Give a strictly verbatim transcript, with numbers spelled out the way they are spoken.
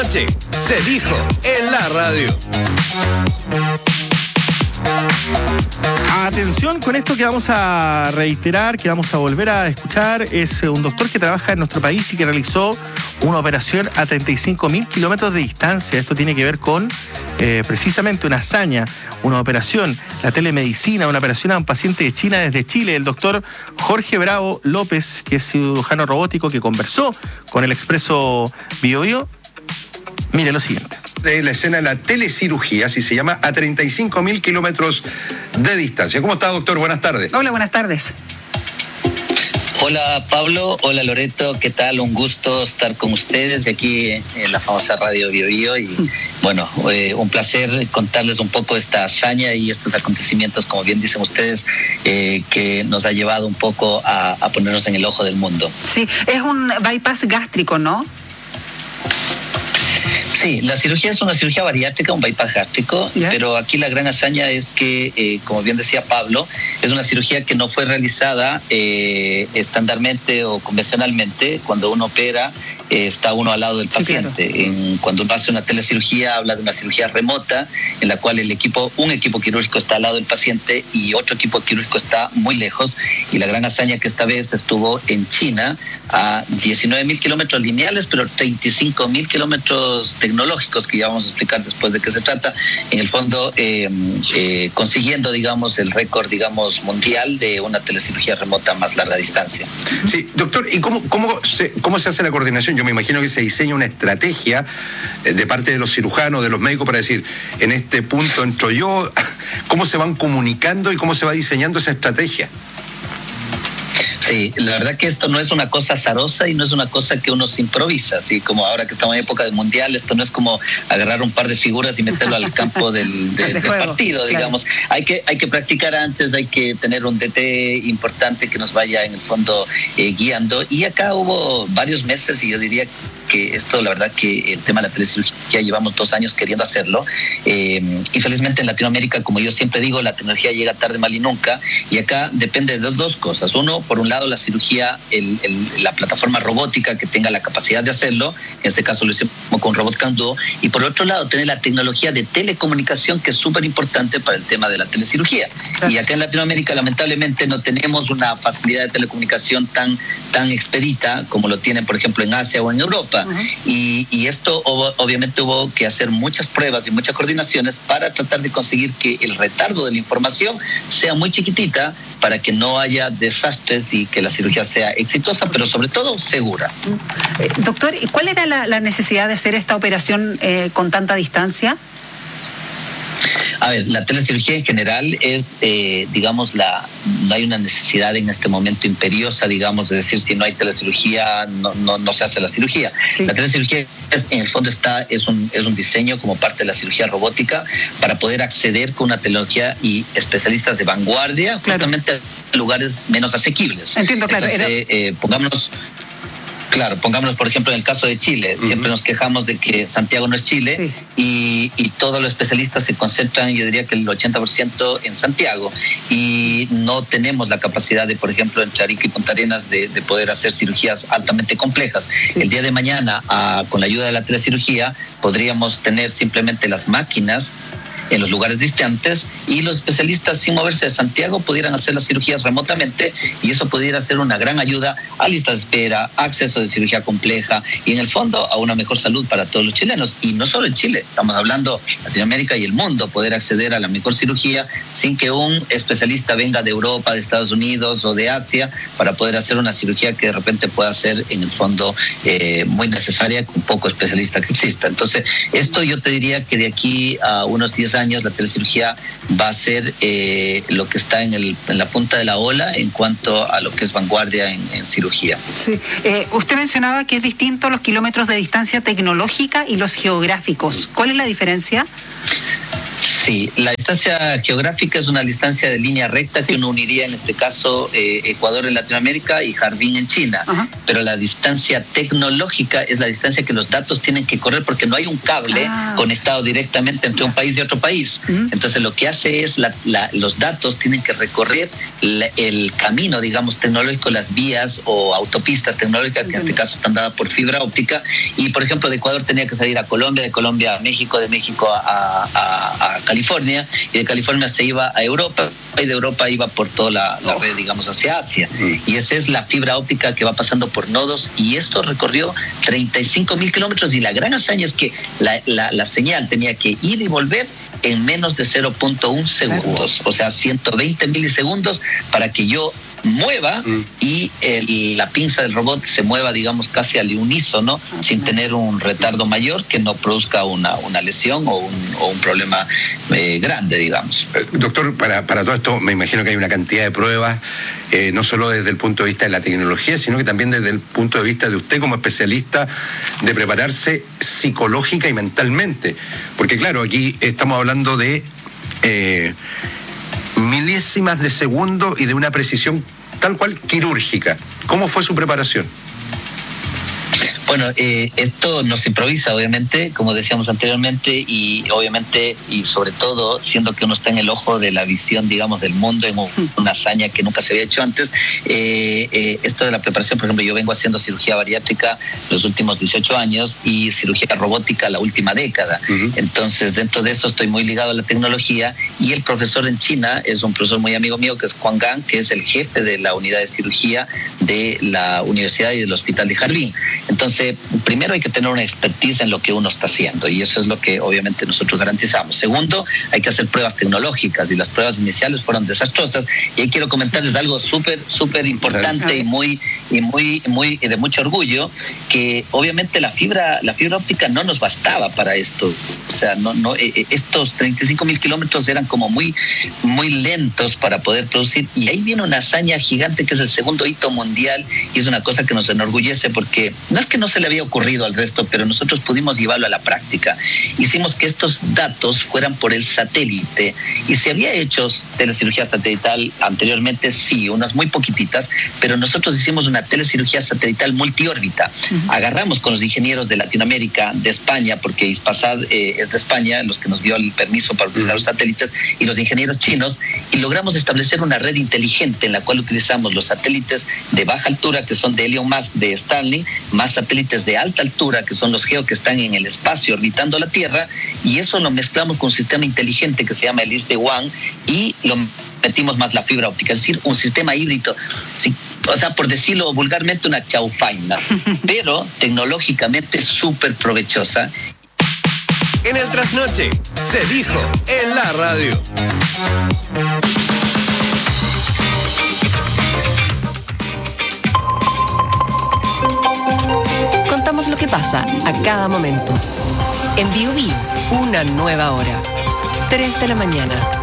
Se dijo en la radio. Atención con esto que vamos a reiterar, que vamos a volver a escuchar. Es un doctor que trabaja en nuestro país y que realizó una operación a treinta y cinco mil kilómetros de distancia. Esto tiene que ver con eh, precisamente una hazaña, una operación, la telemedicina, una operación a un paciente de China desde Chile. El doctor Jorge Bravo López, que es cirujano robótico, que conversó con el Expreso Bio Bio. Mire lo siguiente. De la escena de la telecirugía, así se llama, a treinta y cinco mil kilómetros de distancia. ¿Cómo está, doctor? Buenas tardes. Hola, buenas tardes. Hola Pablo, hola Loreto, ¿qué tal? Un gusto estar con ustedes de aquí en la famosa Radio Bio Bio y bueno, eh, un placer contarles un poco esta hazaña y estos acontecimientos, como bien dicen ustedes, eh, que nos ha llevado un poco a, a ponernos en el ojo del mundo. Sí, es un bypass gástrico, ¿no? Sí, la cirugía es una cirugía bariátrica, un bypass gástrico, yeah. Pero aquí la gran hazaña es que, eh, como bien decía Pablo, es una cirugía que no fue realizada eh, estándarmente o convencionalmente. Cuando uno opera, eh, está uno al lado del paciente. Sí, claro. En, cuando uno hace una telecirugía, habla de una cirugía remota, en la cual el equipo, un equipo quirúrgico está al lado del paciente y otro equipo quirúrgico está muy lejos. Y la gran hazaña que esta vez estuvo en China, a diecinueve mil kilómetros lineales, pero treinta y cinco mil kilómetros tecnológicos, que ya vamos a explicar después de qué se trata, en el fondo eh, eh, consiguiendo, digamos, el récord, digamos, mundial de una telecirugía remota a más larga distancia. Sí, doctor, ¿y cómo, cómo, se, cómo se hace la coordinación? Yo me imagino que se diseña una estrategia de parte de los cirujanos, de los médicos, para decir, en este punto entro yo. ¿Cómo se van comunicando y cómo se va diseñando esa estrategia? Sí, la verdad que esto no es una cosa azarosa y no es una cosa que uno se improvisa, así como ahora que estamos en época de mundial, esto no es como agarrar un par de figuras y meterlo al campo del, de, del partido, digamos. Claro. Hay que hay que practicar antes, hay que tener un D T importante que nos vaya en el fondo eh, guiando. Y acá hubo varios meses y yo diría que esto, la verdad que el tema de la telecirugía llevamos dos años queriendo hacerlo. Eh, infelizmente en Latinoamérica, como yo siempre digo, la tecnología llega tarde, mal y nunca. Y acá depende de dos cosas. Uno, por un lado, la cirugía, el, el, la plataforma robótica que tenga la capacidad de hacerlo. En este caso lo hicimos con Robot Can Do. Y por otro lado, tener la tecnología de telecomunicación, que es súper importante para el tema de la telecirugía. Claro. Y acá en Latinoamérica, lamentablemente, no tenemos una facilidad de telecomunicación tan, tan expedita como lo tienen, por ejemplo, en Asia o en Europa. Uh-huh. y, y esto ob- obviamente hubo que hacer muchas pruebas y muchas coordinaciones para tratar de conseguir que el retardo de la información sea muy chiquitita para que no haya desastres y que la cirugía sea exitosa, pero sobre todo segura. Eh, doctor, ¿y cuál era la, la necesidad de hacer esta operación eh, con tanta distancia? A ver, la telecirugía en general es, eh, digamos, la no hay una necesidad en este momento imperiosa, digamos, de decir si no hay telecirugía, no no, no se hace la cirugía. Sí. La telecirugía es, en el fondo está es un es un diseño como parte de la cirugía robótica para poder acceder con una tecnología y especialistas de vanguardia, claro, justamente a lugares menos asequibles. Entiendo, claro. Entonces, era... eh, pongámonos... Claro, pongámonos por ejemplo en el caso de Chile, uh-huh. Siempre nos quejamos de que Santiago no es Chile, sí, y, y todos los especialistas se concentran, yo diría que el ochenta por ciento en Santiago, y no tenemos la capacidad de, por ejemplo, en Charico y Punta Arenas de, de poder hacer cirugías altamente complejas. Sí. El día de mañana, a, con la ayuda de la telecirugía, podríamos tener simplemente las máquinas en los lugares distantes y los especialistas, sin moverse de Santiago, pudieran hacer las cirugías remotamente, y eso pudiera ser una gran ayuda a listas de espera, acceso de cirugía compleja y en el fondo a una mejor salud para todos los chilenos. Y no solo en Chile, estamos hablando Latinoamérica y el mundo, poder acceder a la mejor cirugía sin que un especialista venga de Europa, de Estados Unidos o de Asia para poder hacer una cirugía que de repente pueda ser en el fondo eh, muy necesaria con poco especialista que exista. Entonces, esto yo te diría que de aquí a unos diez años la telecirugía va a ser eh, lo que está en, el, en la punta de la ola en cuanto a lo que es vanguardia en, en cirugía. Sí. Eh, usted mencionaba que es distinto los kilómetros de distancia tecnológica y los geográficos. ¿Cuál es la diferencia? Sí, la distancia geográfica es una distancia de línea recta, sí, que uno uniría en este caso eh, Ecuador en Latinoamérica y Harbin en China. Ajá. Pero la distancia tecnológica es la distancia que los datos tienen que correr porque no hay un cable ah. conectado directamente entre un país y otro país. Uh-huh. Entonces lo que hace es la, la, los datos tienen que recorrer la, el camino, digamos, tecnológico, las vías o autopistas tecnológicas, que en este caso están dadas por fibra óptica. Y por ejemplo, de Ecuador tenía que salir a Colombia, de Colombia a México, de México a, a, a California, y de California se iba a Europa, y de Europa iba por toda la, la red, digamos, hacia Asia. Y esa es la fibra óptica que va pasando por nodos, y esto recorrió treinta y cinco mil kilómetros, y la gran hazaña es que la, la, la señal tenía que ir y volver en menos de cero punto uno segundos, o sea, ciento veinte milisegundos para que yo mueva mm. y el, la pinza del robot se mueva, digamos, casi al unísono, okay, sin tener un retardo mayor que no produzca una, una lesión o un, o un problema eh, grande, digamos. Eh, doctor, para, para todo esto me imagino que hay una cantidad de pruebas, eh, no solo desde el punto de vista de la tecnología, sino que también desde el punto de vista de usted como especialista, de prepararse psicológica y mentalmente. Porque claro, aquí estamos hablando de Eh, milésimas de segundo y de una precisión tal cual quirúrgica. ¿Cómo fue su preparación? Bueno, eh, esto no se improvisa, obviamente, como decíamos anteriormente, y obviamente, y sobre todo, siendo que uno está en el ojo de la visión, digamos, del mundo, en una hazaña que nunca se había hecho antes, eh, eh, esto de la preparación, por ejemplo, yo vengo haciendo cirugía bariátrica los últimos dieciocho años y cirugía robótica la última década. Uh-huh. Entonces, dentro de eso estoy muy ligado a la tecnología, y el profesor en China es un profesor muy amigo mío, que es Juan Gang, que es el jefe de la unidad de cirugía de la Universidad y del Hospital de Harbin. Entonces, primero hay que tener una expertise en lo que uno está haciendo, y eso es lo que obviamente nosotros garantizamos. Segundo, hay que hacer pruebas tecnológicas, y las pruebas iniciales fueron desastrosas, y ahí quiero comentarles algo súper, súper importante y muy, y muy, muy de mucho orgullo, que obviamente la fibra, la fibra óptica no nos bastaba para esto. O sea, no, no, eh, estos treinta y cinco mil kilómetros eran como muy, muy lentos para poder producir, y ahí viene una hazaña gigante que es el segundo hito mundial, y es una cosa que nos enorgullece porque no es que no se le había ocurrido al resto, pero nosotros pudimos llevarlo a la práctica. Hicimos que estos datos fueran por el satélite, y se había hecho telecirugía satelital anteriormente, sí, unas muy poquititas, pero nosotros hicimos una telecirugía satelital multiórbita. Uh-huh. Agarramos con los ingenieros de Latinoamérica, de España, porque Ispasad eh, es de España, los que nos dio el permiso para utilizar uh-huh. los satélites, y los ingenieros chinos, y logramos establecer una red inteligente en la cual utilizamos los satélites de baja altura, que son de Elon Musk, de Starlink, más satélites de alta altura, que son los geo que están en el espacio orbitando la Tierra, y eso lo mezclamos con un sistema inteligente que se llama el I S D WAN, y lo metimos más la fibra óptica, es decir, un sistema híbrido, sí, o sea, por decirlo vulgarmente, una chaufaina, pero tecnológicamente súper provechosa. En el Trasnoche, se dijo en la radio. Contamos lo que pasa a cada momento. En B U B, una nueva hora. tres de la mañana.